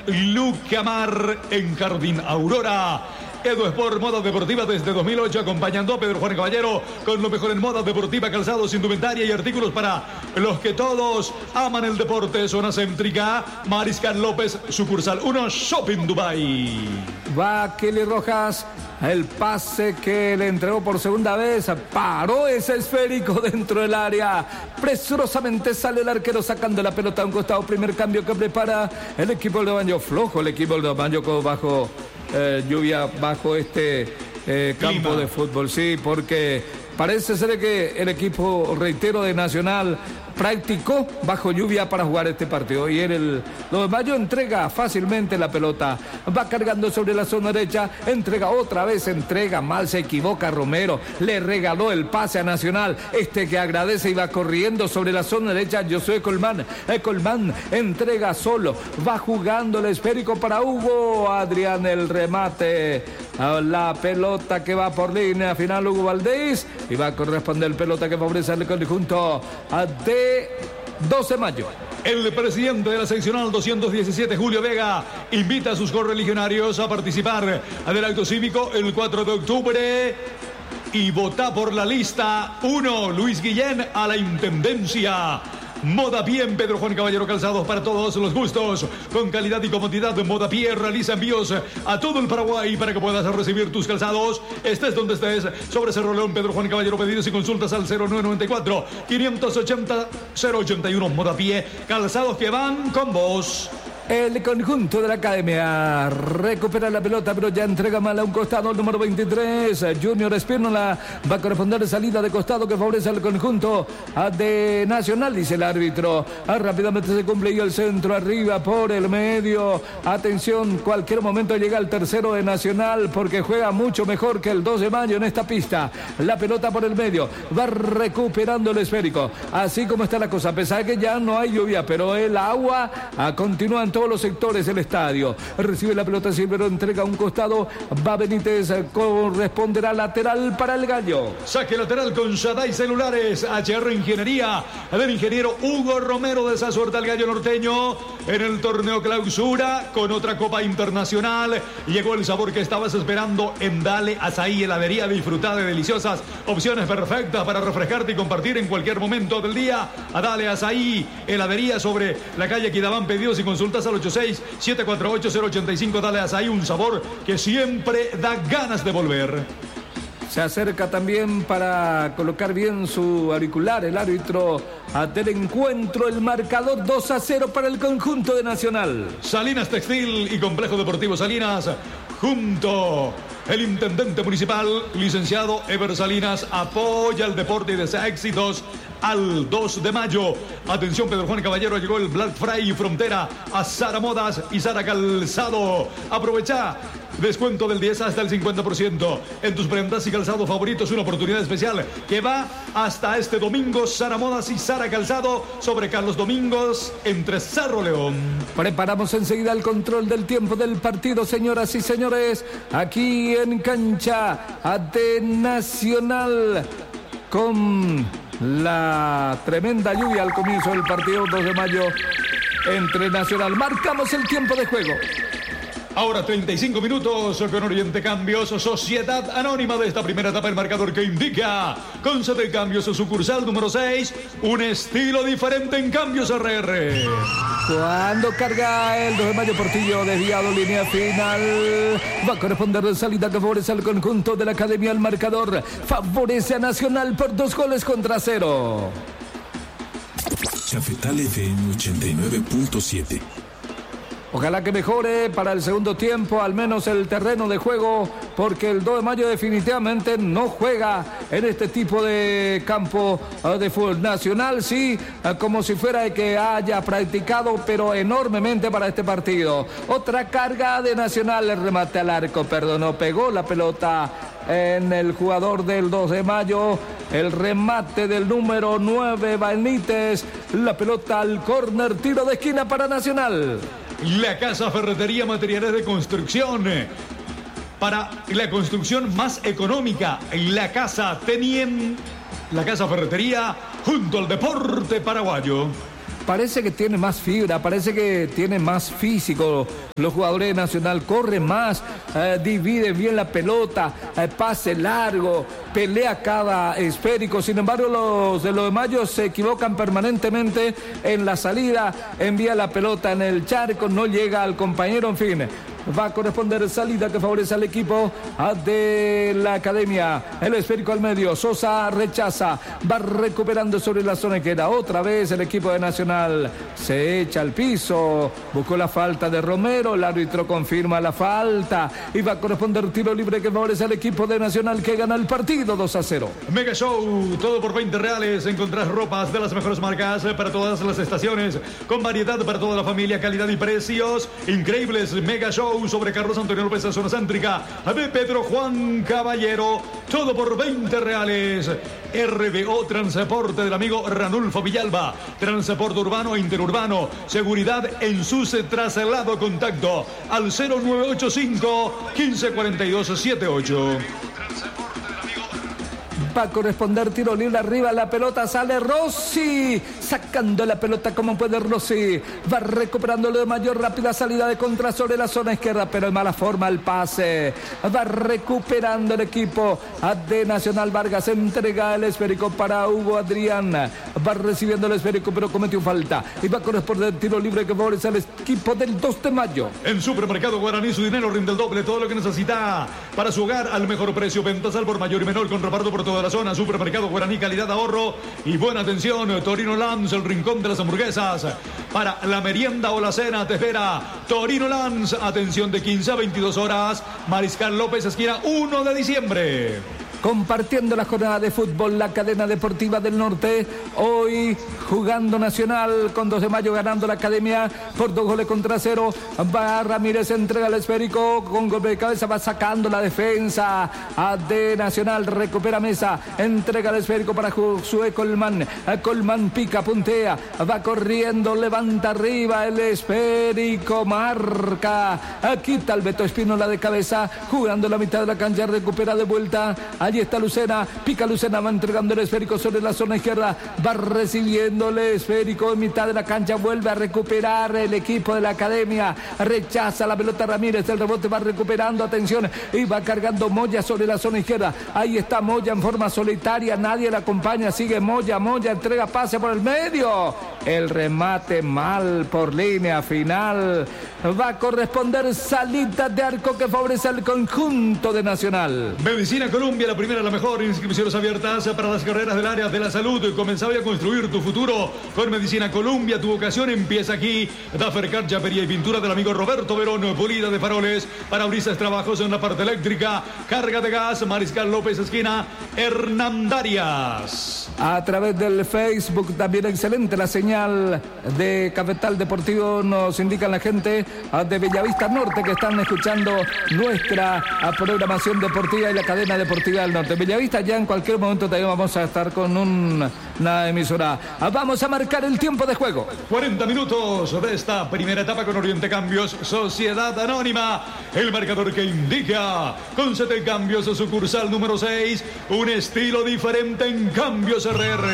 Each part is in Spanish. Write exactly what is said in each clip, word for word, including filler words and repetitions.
Lucamar en Jardín Aurora. Edu Sport, moda deportiva desde dos mil ocho, acompañando a Pedro Juan Caballero con lo mejor en moda deportiva, calzados, indumentaria y artículos para los que todos aman el deporte. Zona céntrica, Mariscal López, sucursal uno, Shopping Dubai. Va Kelly Rojas, el pase que le entregó por segunda vez, paró ese esférico dentro del área, presurosamente sale el arquero sacando la pelota a un costado. Primer cambio que prepara el equipo de Baño, flojo el equipo de Baño bajo eh, lluvia, bajo este eh, campo Clima. de fútbol, sí, porque parece ser que el equipo, reitero, de Nacional practicó bajo lluvia para jugar este partido. Y el dos de mayo entrega fácilmente la pelota, va cargando sobre la zona derecha, entrega otra vez, entrega mal, se equivoca Romero, le regaló el pase a Nacional, este que agradece y va corriendo sobre la zona derecha. Josué Colmán, eh, Colmán entrega solo, va jugando el esférico para Hugo Adrián, el remate, la pelota que va por línea final, Hugo Valdés, y va a corresponder el pelota que favorece al conjunto de dos de mayo. El presidente de la seccional doscientos diecisiete, Julio Vega, invita a sus correligionarios a participar del acto cívico el cuatro de octubre y vota por la lista uno, Luis Guillén, a la intendencia. Moda Bien, Pedro Juan Caballero, calzados para todos los gustos, con calidad y comodidad. Moda Pie realiza envíos a todo el Paraguay para que puedas recibir tus calzados, estés donde estés. Sobre Cerro León, Pedro Juan Caballero, pedidos y consultas al cero nueve nueve cuatro, cinco ochenta, cero ochenta y uno. Moda Pie, calzados que van con vos. El conjunto de la academia recupera la pelota, pero ya entrega mal a un costado el número veintitrés. Junior Espínola va a corresponder salida de costado que favorece al conjunto de Nacional, dice el árbitro. Ah, rápidamente se cumple y el centro arriba por el medio. Atención, cualquier momento llega el tercero de Nacional porque juega mucho mejor que el dos de mayo en esta pista. La pelota por el medio, va recuperando el esférico. Así como está la cosa, a pesar de que ya no hay lluvia, pero el agua ah, continúa en todos los sectores del estadio. Recibe la pelota Silvero, entrega a un costado, va Benítez, corresponderá lateral para el Gallo. Saque lateral con Shaddai Celulares, H R Ingeniería, del ingeniero Hugo Romero. De esa suerte al Gallo norteño en el torneo clausura con otra copa internacional. Llegó el sabor que estabas esperando en Dale Azaí, heladería. Disfrutar de deliciosas opciones perfectas para refrescarte y compartir en cualquier momento del día. A Dale Azaí, heladería sobre la calle Quidabán. Pedidos y consultas al ocho seis siete cuatro ocho cero ocho cinco. Dale Azaí, un sabor que siempre da ganas de volver. Se acerca también para colocar bien su auricular el árbitro del encuentro. El marcador dos a cero para el conjunto de Nacional. Salinas Textil y Complejo Deportivo Salinas, junto el intendente municipal, licenciado Ever Salinas, apoya el deporte y desea éxitos al dos de mayo. Atención, Pedro Juan Caballero, llegó el Black Friday frontera a Sara Modas y Sara Calzado. Aprovecha descuento del diez hasta el cincuenta por ciento en tus prendas y calzados favoritos. Una oportunidad especial que va hasta este domingo. Sara Modas y Sara Calzado sobre Carlos Domingos entre Cerro León. Preparamos enseguida el control del tiempo del partido, señoras y señores, aquí en cancha de Nacional, con la tremenda lluvia al comienzo del partido dos de mayo entre Nacional. Marcamos el tiempo de juego. Ahora treinta y cinco minutos con Oriente Cambios, Sociedad Anónima de esta primera etapa, el marcador que indica Conce de Cambios, sucursal número seis, un estilo diferente en Cambios R R. Cuando carga el dos de mayo, Portillo desviado, línea final, va a corresponder de salida que favorece al conjunto de la academia. El marcador favorece a Nacional por dos goles contra cero. Cafetal F M ochenta y nueve punto siete. Ojalá que mejore para el segundo tiempo, al menos el terreno de juego, porque el dos de mayo definitivamente no juega en este tipo de campo de fútbol. Nacional sí, como si fuera de que haya practicado, pero enormemente para este partido. Otra carga de Nacional, el remate al arco, perdonó, pegó la pelota en el jugador del dos de mayo, el remate del número nueve, Benítez, la pelota al córner, tiro de esquina para Nacional. La Casa Ferretería, materiales de construcción para la construcción más económica. La Casa Tenien, la Casa Ferretería junto al deporte paraguayo. parece que tiene más fibra, parece que tiene más físico. Los jugadores de Nacional corren más, eh, dividen bien la pelota, eh, pase largo, pelea cada esférico. Sin embargo, los de los de Mayo se equivocan permanentemente en la salida, envía la pelota en el charco, no llega al compañero, en fin. Va a corresponder salida que favorece al equipo de la Academia. El esférico al medio. Sosa rechaza. Va recuperando sobre la zona que era. Otra vez el equipo de Nacional. Se echa al piso. Buscó la falta de Romero. El árbitro confirma la falta. Y va a corresponder tiro libre que favorece al equipo de Nacional que gana el partido dos a cero. Mega Show. Todo por veinte reales. Encontrás ropas de las mejores marcas para todas las estaciones. Con variedad para toda la familia. Calidad y precios increíbles. Mega Show. Sobre Carlos Antonio López, zona céntrica de Pedro Juan Caballero, todo por veinte reales. R B O Transporte del amigo Ranulfo Villalba, transporte urbano e interurbano, seguridad en su traslado. Contacto al cero nueve ocho cinco, uno cinco cuatro dos siete ocho. Va a corresponder tiro libre arriba, la pelota sale Rossi, sacando la pelota como puede Rossi, va recuperando lo de mayor rápida salida de contra sobre la zona izquierda, pero en mala forma el pase, va recuperando el equipo de Nacional. Vargas entrega el esférico para Hugo Adrián, va recibiendo el esférico pero cometió falta y va a corresponder tiro libre que favorece al equipo del dos de mayo. En Supermercado Guaraní su dinero rinde el doble, todo lo que necesita para su hogar al mejor precio, ventas al por mayor y menor con reparto por toda la zona. Supermercado Guaraní, calidad, ahorro y buena atención. Torino Lance, el rincón de las hamburguesas. Para la merienda o la cena te espera Torino Lance. Atención de quince a veintidós horas. Mariscal López, esquina uno de diciembre. Compartiendo la jornada de fútbol, la cadena deportiva del norte, hoy jugando Nacional con dos de mayo, ganando la Academia por dos goles contra cero. Va Ramírez, entrega el esférico con golpe de cabeza, va sacando la defensa de Nacional, recupera Mesa, entrega el esférico para Josué Colmán. Colmán pica, puntea, va corriendo, levanta arriba el esférico, marca, quita el Beto Espínola de cabeza, jugando la mitad de la cancha, recupera de vuelta. Allí está Lucena, pica Lucena, va entregando el esférico sobre la zona izquierda, va recibiendo el esférico en mitad de la cancha, vuelve a recuperar el equipo de la Academia, rechaza la pelota Ramírez, el rebote va recuperando, atención, y va cargando Moya sobre la zona izquierda. Ahí está Moya en forma solitaria, nadie la acompaña, sigue Moya, Moya entrega pase por el medio, el remate mal por línea final. Va a corresponder salida de arco que favorece al conjunto de Nacional. Medicina Colombia, la primera, la mejor. Inscripciones abiertas para las carreras del área de la salud. Comenzá a construir tu futuro con Medicina Colombia. Tu vocación empieza aquí. Dafercar, chapería y pintura del amigo Roberto Verón. Pulida de faroles, parabrisas, trabajos en la parte eléctrica, carga de gas. Mariscal López, esquina Hernandarias. A través del Facebook también excelente la señal de Cafetal Deportivo. Nos indican la gente de Bellavista Norte que están escuchando nuestra programación deportiva y la cadena deportiva del norte. Bellavista, ya en cualquier momento también vamos a estar con un, una emisora. Vamos a marcar el tiempo de juego. cuarenta minutos de esta primera etapa con Oriente Cambios, Sociedad Anónima. El marcador que indica con siete cambios, sucursal número seis. Un estilo diferente en Cambios R R.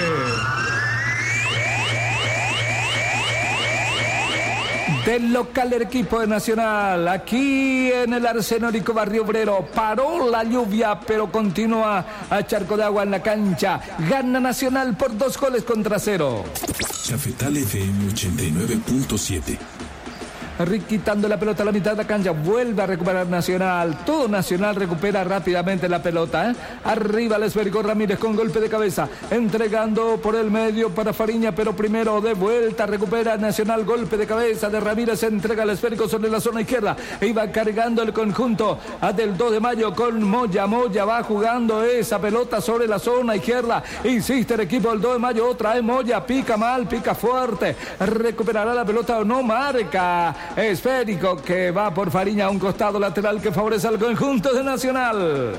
Del local el equipo de Nacional, aquí en el Arsenórico Barrio Obrero, paró la lluvia, pero continúa a charco de agua en la cancha. Gana Nacional por dos goles contra cero. Cafetal F M ochenta y nueve punto siete. Rick quitando la pelota a la mitad de la cancha, vuelve a recuperar Nacional, todo Nacional recupera rápidamente la pelota, ¿eh? Arriba el esférico Ramírez con golpe de cabeza, entregando por el medio para Fariña, pero primero de vuelta recupera Nacional, golpe de cabeza de Ramírez, entrega el esférico sobre la zona izquierda, iba cargando el conjunto del dos de mayo con Moya, Moya va jugando esa pelota sobre la zona izquierda, insiste el equipo del dos de mayo, otra vez Moya, pica mal, pica fuerte, recuperará la pelota o no, marca esférico que va por Fariña a un costado lateral que favorece al conjunto de Nacional.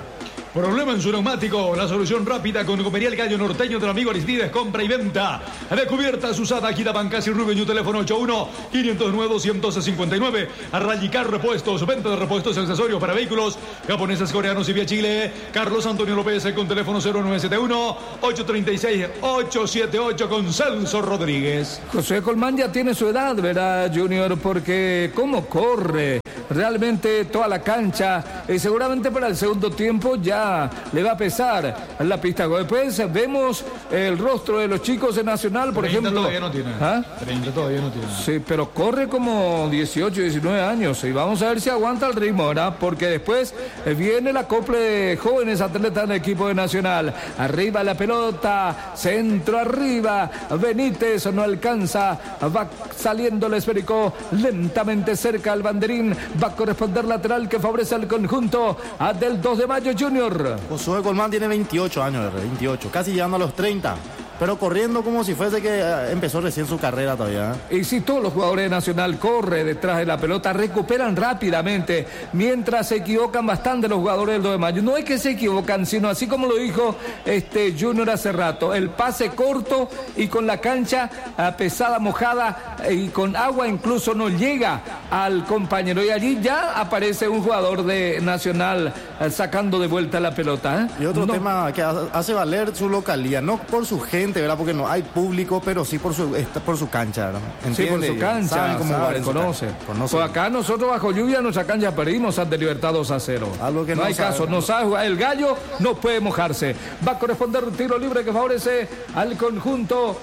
Problema en su neumático. La solución rápida con Comería el Gallo Norteño del amigo Aristides. Compra y venta de cubiertas usadas. Girabancas y Rubio. Teléfono ocho uno, quinientos nueve, ciento cincuenta y nueve. Arrayicar Repuestos. Venta de repuestos y accesorios para vehículos japoneses, coreanos y vía Chile. Carlos Antonio López con teléfono cero nueve siete uno, ocho tres seis, ocho siete ocho con Celso Rodríguez. José Colmán ya tiene su edad, ¿verdad, Junior? Porque cómo corre realmente toda la cancha, y seguramente para el segundo tiempo ya le va a pesar la pista. Después vemos el rostro de los chicos de Nacional, por ejemplo. Todavía no tiene. ¿Ah? treinta todavía no tiene. Sí, pero corre como dieciocho, diecinueve años, y vamos a ver si aguanta el ritmo, ¿verdad? Porque después viene la copla de jóvenes atletas del equipo de Nacional. Arriba la pelota, centro arriba, Benítez no alcanza, va saliendo el esférico lentamente cerca al banderín. Va a corresponder lateral que favorece al conjunto del dos de mayo, Junior. Josué Colmán tiene veintiocho años, veintiocho, casi llegando a los treinta. Pero corriendo como si fuese que empezó recién su carrera todavía. Y si todos los jugadores de Nacional corren detrás de la pelota, recuperan rápidamente, mientras se equivocan bastante los jugadores del dos de mayo. No es que se equivocan, sino así como lo dijo este Junior hace rato, el pase corto y con la cancha pesada, mojada y con agua incluso no llega al compañero. Y allí ya aparece un jugador de Nacional sacando de vuelta la pelota. ¿eh? Y otro no. tema que hace valer su localidad, no por su gente, ¿verdad? Porque no hay público, pero sí por su por su cancha, ¿verdad? Sí, por su cancha, saben cómo saben, conoce. Conoce. Pues acá nosotros bajo lluvia nuestra cancha perdimos ante Libertad dos a cero. Algo que no, no hay sabe, caso, no sabe jugar. El Gallo no puede mojarse. Va a corresponder un tiro libre que favorece al conjunto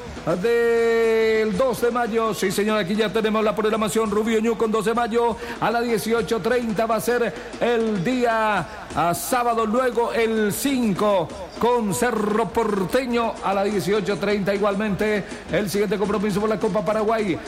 del dos de mayo. Sí, señor, aquí ya tenemos la programación. Rubio Ñu con dos de mayo a las dieciocho treinta va a ser el día a sábado, luego el cinco con Cerro Porteño a las dieciocho treinta igualmente. El siguiente compromiso por la Copa Paraguay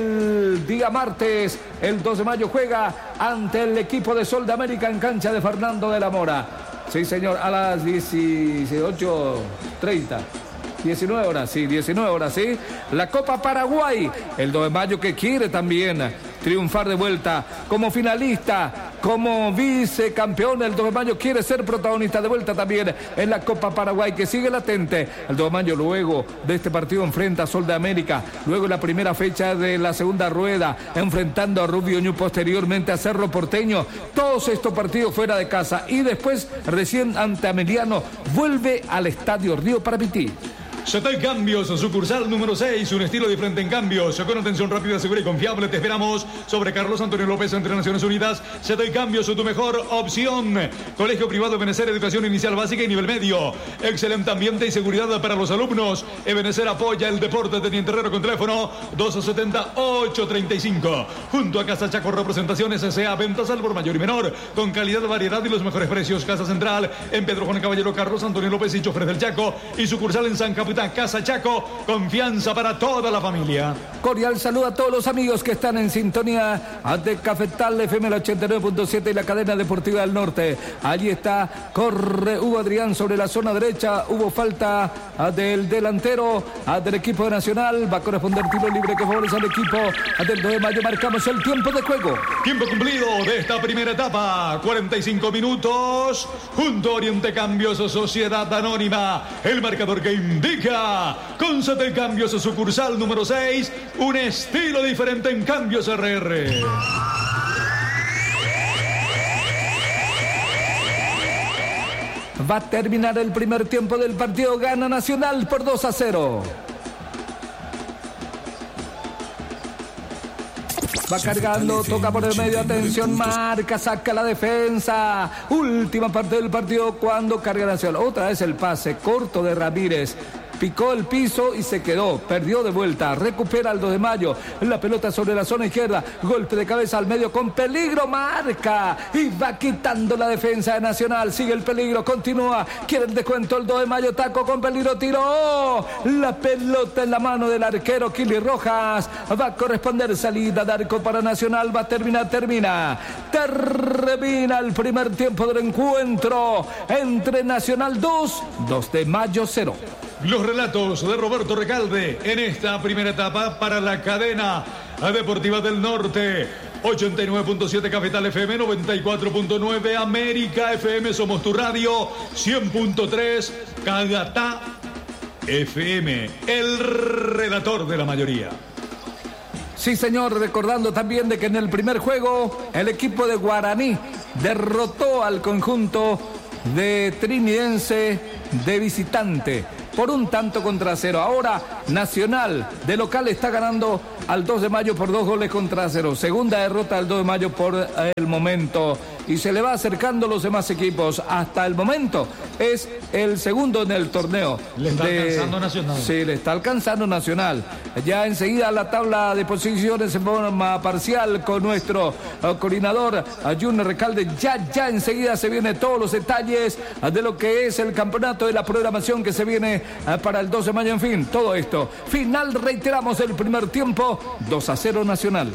el día martes, el dos de mayo juega ante el equipo de Sol de América en cancha de Fernando de la Mora. Sí, señor, a las dieciocho treinta. diecinueve horas, sí, diecinueve horas, sí. La Copa Paraguay, el dos de mayo que quiere también triunfar de vuelta como finalista, como vicecampeón. El dos de mayo quiere ser protagonista de vuelta también en la Copa Paraguay que sigue latente. El dos de mayo luego de este partido enfrenta a Sol de América, luego la primera fecha de la segunda rueda enfrentando a Rubio Ñu, posteriormente a Cerro Porteño. Todos estos partidos fuera de casa y después recién ante Ameliano vuelve al Estadio Río Parapití. Setel Cambios, sucursal número seis, un estilo diferente en cambios, con atención rápida, segura y confiable. Te esperamos sobre Carlos Antonio López entre Naciones Unidas. Setel Cambios, tu mejor opción. Colegio privado Ebenecer, educación inicial básica y nivel medio. Excelente ambiente y seguridad para los alumnos. Ebenecer apoya el deporte. Teniente Herrero con teléfono dos setenta, ocho treinta y cinco. Junto a Casa Chaco Representaciones S A, ventas al por mayor y menor, con calidad, variedad y los mejores precios. Casa Central en Pedro Juan Caballero, Carlos Antonio López y Choferes del Chaco, y sucursal en San Capitán. Casa Chaco, confianza para toda la familia. Cordial saludo a todos los amigos que están en sintonía de Cafetal F M el ochenta y nueve punto siete y la cadena deportiva del norte. Allí está, corre Hugo Adrián sobre la zona derecha. Hubo falta del delantero del equipo de Nacional. Va a corresponder tiro libre que favorece al equipo del dos de mayo. Marcamos el tiempo de juego. Tiempo cumplido de esta primera etapa, cuarenta y cinco minutos. Junto a Oriente Cambios, Sociedad Anónima, el marcador que indica con Setel Cambios, sucursal número seis, un estilo diferente en cambios R R. Va a terminar el primer tiempo del partido, gana Nacional por dos a cero. Va cargando, toca por el medio, atención, marca, saca la defensa. Última parte del partido cuando carga Nacional. Otra vez el pase corto de Ramírez. Picó el piso y se quedó, perdió de vuelta, recupera el dos de mayo, la pelota sobre la zona izquierda, golpe de cabeza al medio con peligro, marca y va quitando la defensa de Nacional, sigue el peligro, continúa, quiere el descuento el dos de mayo, taco con peligro, tiró, la pelota en la mano del arquero Kili Rojas, va a corresponder salida de arco para Nacional, va a terminar, termina, termina el primer tiempo del encuentro entre Nacional dos, dos de mayo cero. Los relatos de Roberto Recalde en esta primera etapa para la cadena deportiva del norte. ochenta y nueve punto siete Capital F M, noventa y cuatro punto nueve América F M, somos tu radio, cien punto tres Cagatá F M, el relator de la mayoría. Sí, señor, recordando también de que en el primer juego el equipo de Guaraní derrotó al conjunto de Trinidense de visitante por un tanto contra cero. Ahora Nacional de local está ganando al dos de mayo por dos goles contra cero. Segunda derrota al dos de mayo por el momento. Y se le va acercando los demás equipos. Hasta el momento es el segundo en el torneo. Le está de... alcanzando Nacional. Sí, le está alcanzando Nacional. Ya enseguida la tabla de posiciones en forma parcial con nuestro uh, coordinador Junior Recalde. Ya, ya enseguida se vienen todos los detalles uh, de lo que es el campeonato, de la programación que se viene uh, para el dos de mayo. En fin, todo esto. Final, reiteramos, el primer tiempo, dos a cero Nacional.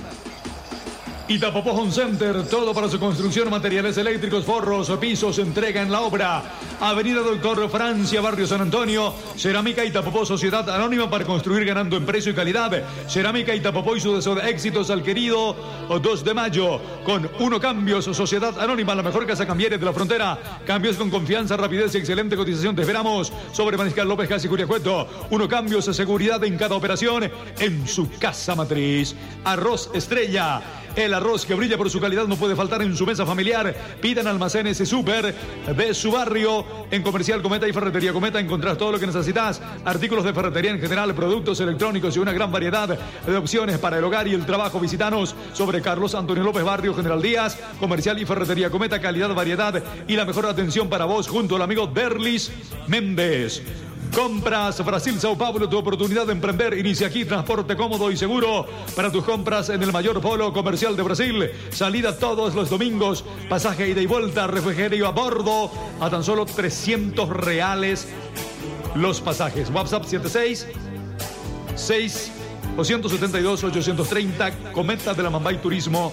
Itapopó Home Center, todo para su construcción, materiales eléctricos, forros, pisos, entrega en la obra. Avenida Doctor Francia, Barrio San Antonio. Cerámica Itapopó, Sociedad Anónima, para construir ganando en precio y calidad. Cerámica Itapopó y su deseo de éxitos al querido dos de mayo. Con Uno Cambios, Sociedad Anónima, la mejor casa cambiaria de la frontera. Cambios con confianza, rapidez y excelente cotización. Te esperamos sobre Mariscal López, casi Curiacueto. Uno Cambios, seguridad en cada operación en su casa matriz. Arroz Estrella. El arroz que brilla por su calidad no puede faltar en su mesa familiar. Pidan Almacenes y Súper de su barrio. En Comercial Cometa y Ferretería Cometa encontrarás todo lo que necesitas. Artículos de ferretería en general, productos electrónicos y una gran variedad de opciones para el hogar y el trabajo. Visítanos sobre Carlos Antonio López, Barrio General Díaz. Comercial y Ferretería Cometa, calidad, variedad y la mejor atención para vos junto al amigo Derlis Méndez. Compras Brasil Sao Paulo, tu oportunidad de emprender. Inicia aquí, transporte cómodo y seguro para tus compras en el mayor polo comercial de Brasil. Salida todos los domingos, pasaje ida y vuelta, refrigerio a bordo a tan solo trescientos reales los pasajes. WhatsApp setenta y seis, seis, doscientos setenta y dos, ochocientos treinta. Cometa de la Mambay Turismo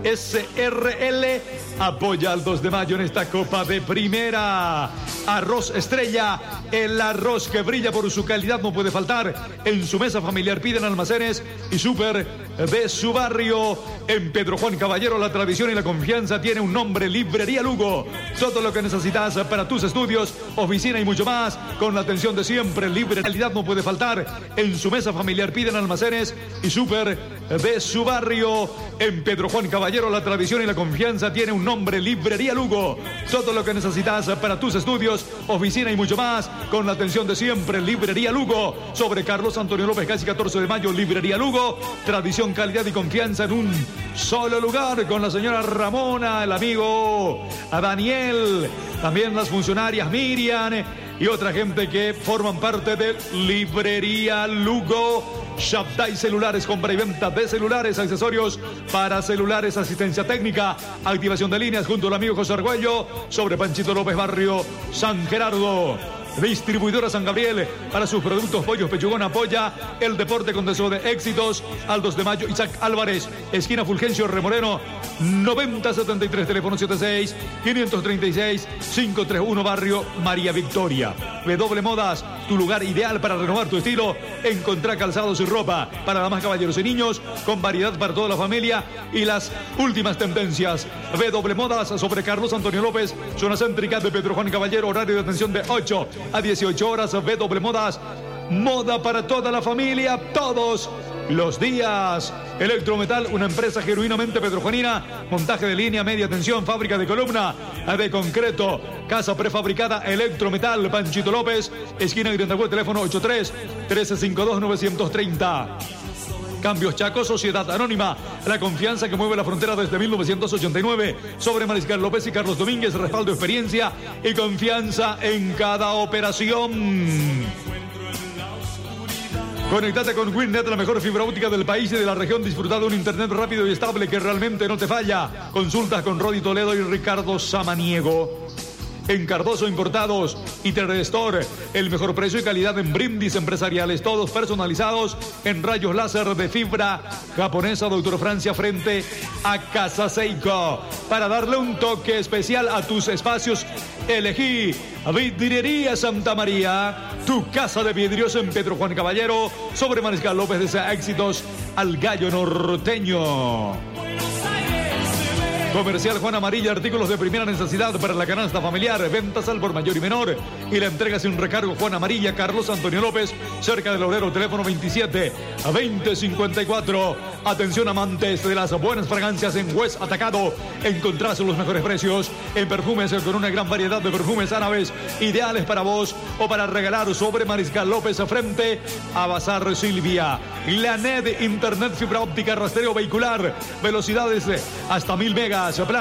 S R L apoya al dos de mayo en esta Copa de Primera. Arroz Estrella, el arroz que brilla por su calidad no puede faltar en su mesa familiar. Piden Almacenes y Súper de su barrio. En Pedro Juan Caballero, la tradición y la confianza tiene un nombre: Librería Lugo. Todo lo que necesitas para tus estudios, oficina y mucho más, con la atención de siempre. Libre calidad no puede faltar en su mesa familiar. Piden Almacenes y Súper de su barrio. En Pedro Juan Caballero, la tradición y la confianza tiene un nombre: Librería Lugo. Todo lo que necesitas para tus estudios, oficina y mucho más, con la atención de siempre. Librería Lugo, sobre Carlos Antonio López, casi catorce de mayo. Librería Lugo, tradición, calidad y confianza en un solo lugar, con la señora Ramona, el amigo a Daniel, también las funcionarias Miriam y otra gente que forman parte de Librería Lugo. Shabtai Celulares, compra y venta de celulares, accesorios para celulares, asistencia técnica, activación de líneas junto al amigo José Argüello, sobre Panchito López, Barrio San Gerardo. Distribuidora San Gabriel, para sus productos Pollos Pechugón, apoya el deporte con deseo de éxitos. Al dos de mayo, Isaac Álvarez, esquina Fulgencio Remoreno, noventa setenta y tres, teléfono setenta y seis, quinientos treinta y seis, quinientos treinta y uno, Barrio María Victoria. W Modas, tu lugar ideal para renovar tu estilo. Encontrar calzados y ropa para damas, caballeros y niños, con variedad para toda la familia y las últimas tendencias. W Modas, sobre Carlos Antonio López, zona céntrica de Pedro Juan Caballero, horario de atención de ocho a dieciocho horas. W Modas, moda para toda la familia, todos los días. Electrometal, una empresa genuinamente pedrojuanina. Montaje de línea, media tensión, fábrica de columna de concreto, casa prefabricada. Electrometal, Panchito López, esquina Grindagüe, teléfono ochenta y tres, trece cincuenta y dos, novecientos treinta. Cambios Chaco, Sociedad Anónima, la confianza que mueve la frontera desde mil novecientos ochenta y nueve. Sobre Mariscal López y Carlos Domínguez, respaldo, experiencia y confianza en cada operación. Conectate con Winnet, la mejor fibra óptica del país y de la región. Disfruta de un internet rápido y estable que realmente no te falla. Consultas con Rodi Toledo y Ricardo Samaniego. En Cardoso Importados y Terrestor, el mejor precio y calidad en brindis empresariales, todos personalizados en rayos láser de fibra japonesa. Doctor Francia, frente a Casa Seiko. Para darle un toque especial a tus espacios, elegí Vidriería Santa María, tu casa de vidrios en Pedro Juan Caballero, sobre Mariscal López. Desea éxitos al gallo norteño. Comercial Juan Amarilla, artículos de primera necesidad para la canasta familiar, ventas al por mayor y menor. Y la entrega sin recargo Juan Amarilla, Carlos Antonio López, cerca del obrero, teléfono veintisiete a veinte cincuenta y cuatro. Atención amantes de las buenas fragancias en West Atacado. Encontrás los mejores precios en perfumes con una gran variedad de perfumes árabes ideales para vos o para regalar sobre Mariscal López frente a Bazar Silvia. La N E D, internet fibra óptica, rastreo vehicular, velocidades hasta mil megas.